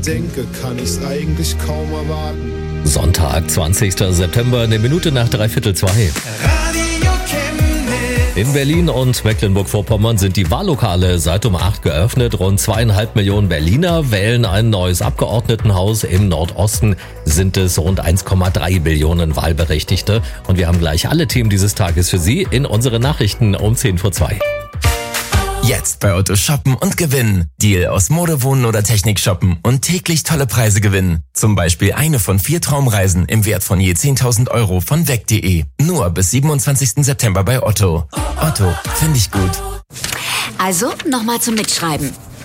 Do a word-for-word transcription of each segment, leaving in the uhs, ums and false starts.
dran denke, kann ich's eigentlich kaum erwarten. Sonntag, zwanzigster September, eine Minute nach dreiviertel zwei. Radio Chemnitz. In Berlin und Mecklenburg-Vorpommern sind die Wahllokale seit um acht geöffnet. Rund zweieinhalb Millionen Berliner wählen ein neues Abgeordnetenhaus. Im Nordosten sind es rund eins Komma drei Billionen Wahlberechtigte. Und wir haben gleich alle Themen dieses Tages für Sie in unseren Nachrichten um zehn vor zwei. Jetzt bei Otto shoppen und gewinnen. Deal aus Mode, Wohnen oder Technik shoppen und täglich tolle Preise gewinnen. Zum Beispiel eine von vier Traumreisen im Wert von je zehntausend Euro von weg punkt de. Nur bis siebenundzwanzigsten September bei Otto. Otto, finde ich gut. Also, nochmal zum Mitschreiben.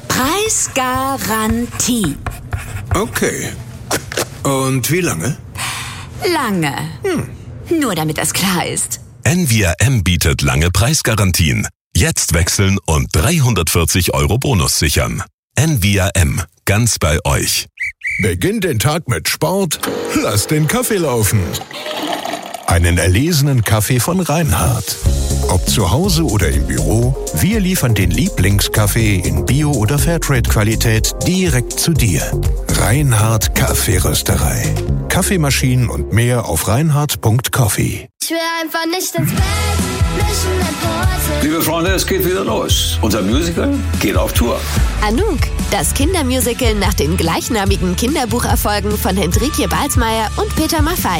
Preisgarantie. Okay. Und wie lange? Lange. Hm. Nur damit das klar ist. N V R M bietet lange Preisgarantien. Jetzt wechseln und dreihundertvierzig Euro Bonus sichern. N V R M, ganz bei euch. Beginnt den Tag mit Sport, lasst den Kaffee laufen. Einen erlesenen Kaffee von Reinhardt. Ob zu Hause oder im Büro, wir liefern den Lieblingskaffee in Bio- oder Fairtrade-Qualität direkt zu dir. Reinhardt Kaffeerösterei. Kaffeemaschinen und mehr auf reinhardt punkt coffee. Ich will einfach nicht ins Bett, nicht in der Pose. Liebe Freunde, es geht wieder los. Unser Musical geht auf Tour. Anouk, das Kindermusical nach den gleichnamigen Kinderbucherfolgen von Hendrikje Balsmeier und Peter Maffay.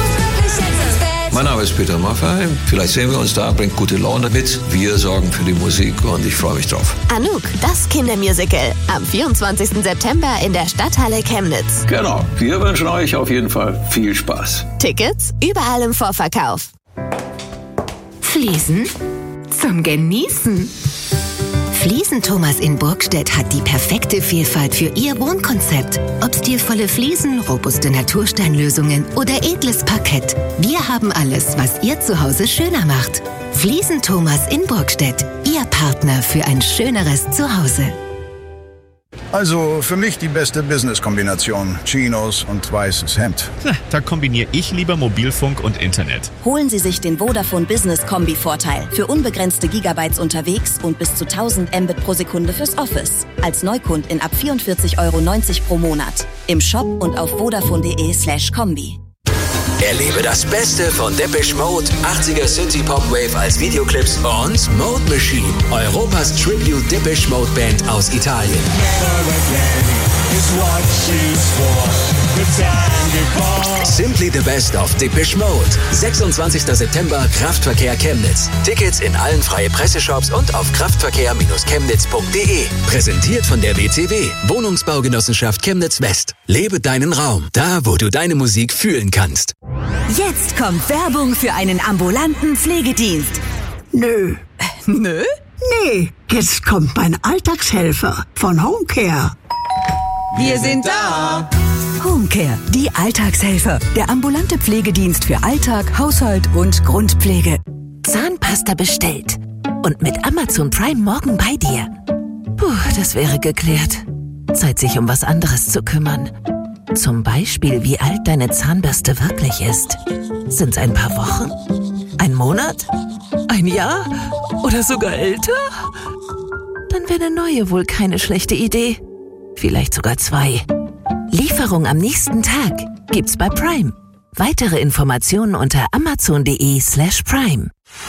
Mein Name ist Peter Maffay. Vielleicht sehen wir uns da, bringt gute Laune mit. Wir sorgen für die Musik und ich freue mich drauf. Anouk, das Kindermusical. Am vierundzwanzigsten September in der Stadthalle Chemnitz. Genau. Wir wünschen euch auf jeden Fall viel Spaß. Tickets überall im Vorverkauf. Fliesen zum Genießen. Fliesen Thomas in Burgstedt hat die perfekte Vielfalt für Ihr Wohnkonzept. Ob stilvolle Fliesen, robuste Natursteinlösungen oder edles Parkett. Wir haben alles, was Ihr Zuhause schöner macht. Fliesen Thomas in Burgstedt. Ihr Partner für ein schöneres Zuhause. Also für mich die beste Business-Kombination. Chinos und weißes Hemd. Da kombiniere ich lieber Mobilfunk und Internet. Holen Sie sich den Vodafone Business Kombi-Vorteil. Für unbegrenzte Gigabytes unterwegs und bis zu tausend Mbit pro Sekunde fürs Office. Als Neukund in ab vierundvierzig Euro neunzig pro Monat. Im Shop und auf vodafone.de slash Kombi. Erlebe das Beste von Depeche Mode, achtziger Synthie-Pop-Wave als Videoclips und Mode Machine, Europas Tribute Depeche Mode Band aus Italien. Simply the Best of Depeche Mode. sechsundzwanzigster September, Kraftverkehr Chemnitz. Tickets in allen freie Presseshops und auf kraftverkehr chemnitz punkt de. Präsentiert von der W C W, Wohnungsbaugenossenschaft Chemnitz West. Lebe deinen Raum, da wo du deine Musik fühlen kannst. Jetzt kommt Werbung für einen ambulanten Pflegedienst. Nö. Nö? Nee, jetzt kommt mein Alltagshelfer von Homecare. Wir sind da. Homecare, die Alltagshelfer. Der ambulante Pflegedienst für Alltag, Haushalt und Grundpflege. Zahnpasta bestellt. Und mit Amazon Prime morgen bei dir. Puh, das wäre geklärt. Zeit, sich um was anderes zu kümmern. Zum Beispiel, wie alt deine Zahnbürste wirklich ist. Sind's ein paar Wochen? Ein Monat? Ein Jahr? Oder sogar älter? Dann wäre eine neue wohl keine schlechte Idee. Vielleicht sogar zwei. Lieferung am nächsten Tag gibt's bei Prime. Weitere Informationen unter amazon.de slash Prime.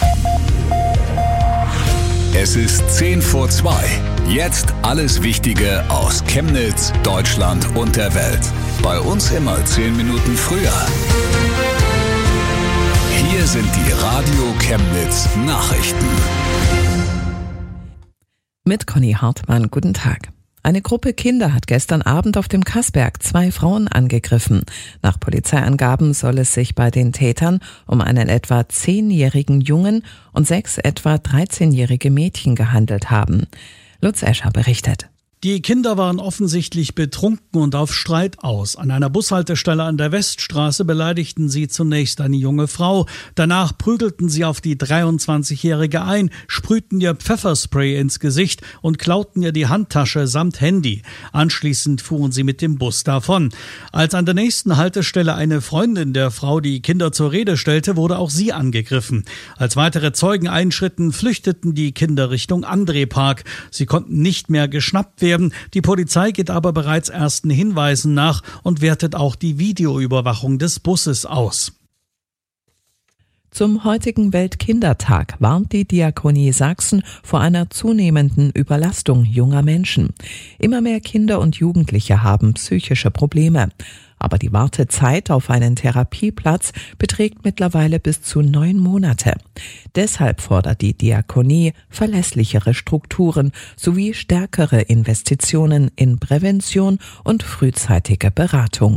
Es ist zehn vor zwei. Jetzt alles Wichtige aus Chemnitz, Deutschland und der Welt. Bei uns immer zehn Minuten früher. Hier sind die Radio Chemnitz Nachrichten. Mit Conny Hartmann, guten Tag. Eine Gruppe Kinder hat gestern Abend auf dem Kassberg zwei Frauen angegriffen. Nach Polizeiangaben soll es sich bei den Tätern um einen etwa zehnjährigen Jungen und sechs etwa dreizehnjährige Mädchen gehandelt haben. Lutz Escher berichtet. Die Kinder waren offensichtlich betrunken und auf Streit aus. An einer Bushaltestelle an der Weststraße beleidigten sie zunächst eine junge Frau. Danach prügelten sie auf die dreiundzwanzigjährige ein, sprühten ihr Pfefferspray ins Gesicht und klauten ihr die Handtasche samt Handy. Anschließend fuhren sie mit dem Bus davon. Als an der nächsten Haltestelle eine Freundin der Frau die Kinder zur Rede stellte, wurde auch sie angegriffen. Als weitere Zeugen einschritten, flüchteten die Kinder Richtung André Park. Sie konnten nicht mehr geschnappt werden werden. Die Polizei geht aber bereits ersten Hinweisen nach und wertet auch die Videoüberwachung des Busses aus. Zum heutigen Weltkindertag warnt die Diakonie Sachsen vor einer zunehmenden Überlastung junger Menschen. Immer mehr Kinder und Jugendliche haben psychische Probleme. Aber die Wartezeit auf einen Therapieplatz beträgt mittlerweile bis zu neun Monate. Deshalb fordert die Diakonie verlässlichere Strukturen sowie stärkere Investitionen in Prävention und frühzeitige Beratung.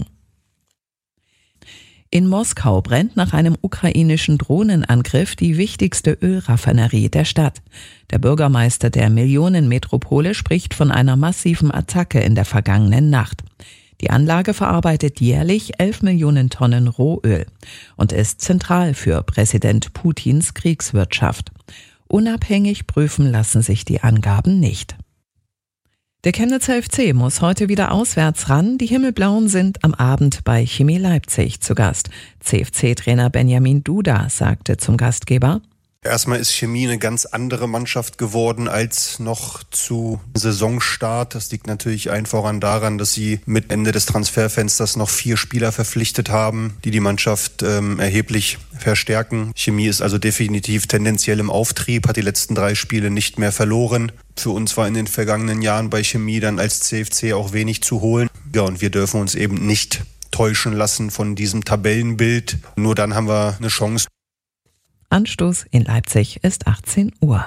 In Moskau brennt nach einem ukrainischen Drohnenangriff die wichtigste Ölraffinerie der Stadt. Der Bürgermeister der Millionenmetropole spricht von einer massiven Attacke in der vergangenen Nacht. Die Anlage verarbeitet jährlich elf Millionen Tonnen Rohöl und ist zentral für Präsident Putins Kriegswirtschaft. Unabhängig prüfen lassen sich die Angaben nicht. Der Chemnitzer F C muss heute wieder auswärts ran. Die Himmelblauen sind am Abend bei Chemie Leipzig zu Gast. C F C-Trainer Benjamin Duda sagte zum Gastgeber: Erstmal ist Chemie eine ganz andere Mannschaft geworden als noch zu Saisonstart. Das liegt natürlich allen voran daran, dass sie mit Ende des Transferfensters noch vier Spieler verpflichtet haben, die die Mannschaft ähm, erheblich verstärken. Chemie ist also definitiv tendenziell im Auftrieb, hat die letzten drei Spiele nicht mehr verloren. Für uns war in den vergangenen Jahren bei Chemie dann als C F C auch wenig zu holen. Ja, und wir dürfen uns eben nicht täuschen lassen von diesem Tabellenbild. Nur dann haben wir eine Chance. Anstoß in Leipzig ist achtzehn Uhr.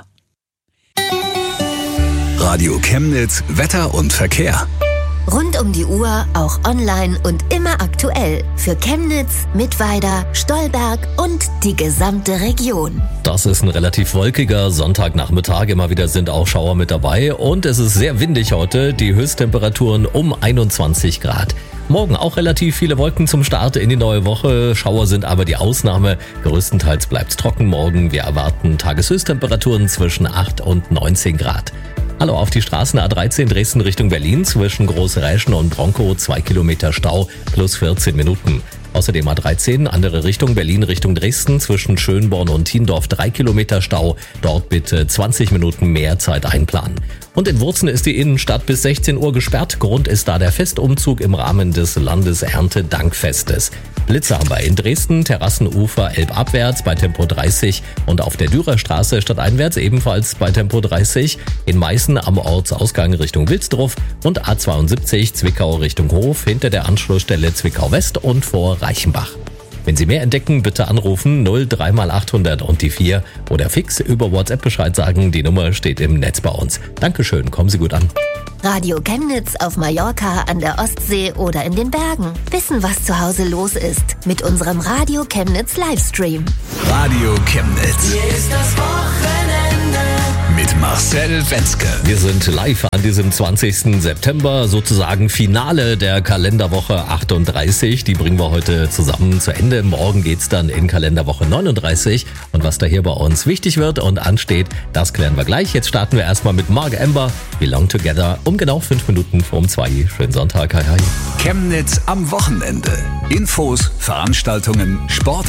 Radio Chemnitz, Wetter und Verkehr. Rund um die Uhr, auch online und immer aktuell. Für Chemnitz, Mittweida, Stolberg und die gesamte Region. Das ist ein relativ wolkiger Sonntagnachmittag. Immer wieder sind auch Schauer mit dabei. Und es ist sehr windig heute. Die Höchsttemperaturen um einundzwanzig Grad. Morgen auch relativ viele Wolken zum Start in die neue Woche. Schauer sind aber die Ausnahme. Größtenteils bleibt's trocken morgen. Wir erwarten Tageshöchsttemperaturen zwischen acht und neunzehn Grad. Hallo auf die Straßen A dreizehn Dresden Richtung Berlin zwischen Großräschen und Bronkow zwei Kilometer Stau plus vierzehn Minuten. Außerdem A dreizehn, andere Richtung Berlin Richtung Dresden zwischen Schönborn und Thiendorf drei Kilometer Stau. Dort bitte zwanzig Minuten mehr Zeit einplanen. Und in Wurzen ist die Innenstadt bis sechzehn Uhr gesperrt. Grund ist da der Festumzug im Rahmen des Landeserntedankfestes. Blitze haben wir in Dresden, Terrassenufer elbabwärts bei Tempo dreißig und auf der Dürerstraße stadteinwärts ebenfalls bei Tempo dreißig. In Meißen am Ortsausgang Richtung Wilsdruff und A zweiundsiebzig Zwickau Richtung Hof hinter der Anschlussstelle Zwickau West und vor Reichenbach. Wenn Sie mehr entdecken, bitte anrufen null drei mal achthundert und die vier oder fix über WhatsApp Bescheid sagen. Die Nummer steht im Netz bei uns. Dankeschön, kommen Sie gut an. Radio Chemnitz auf Mallorca, an der Ostsee oder in den Bergen. Wissen, was zu Hause los ist mit unserem Radio Chemnitz Livestream. Radio Chemnitz. Hier ist das Wochenende. Mit Marcel Wenzke. Wir sind live an diesem zwanzigsten September, sozusagen Finale der Kalenderwoche achtunddreißig. Die bringen wir heute zusammen zu Ende. Morgen geht's dann in Kalenderwoche neununddreißig. Und was da hier bei uns wichtig wird und ansteht, das klären wir gleich. Jetzt starten wir erstmal mit Mark Amber, Belong Together, um genau fünf Minuten vor um zwei. Schönen Sonntag, hi hi. Chemnitz am Wochenende. Infos, Veranstaltungen, Sport.